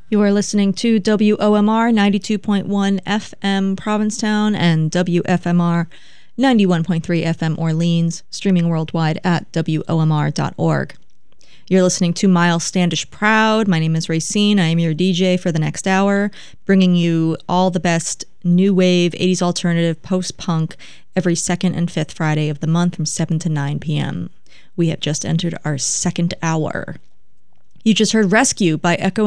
You are listening to WOMR 92.1 FM Provincetown and WFMR 91.3 FM Orleans, streaming worldwide at WOMR.org. You're listening to Miles Standish Proud. My name is Racine. I am your DJ for the next hour, bringing you all the best new wave, 80s alternative, post-punk every second and fifth Friday of the month from 7 to 9 p.m. We have just entered our second hour. You just heard Rescue by Echo